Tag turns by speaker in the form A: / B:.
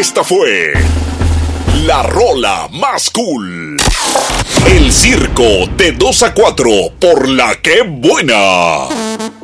A: Esta fue la rola más cool. El circo de 2 a 4 por La Que Buena.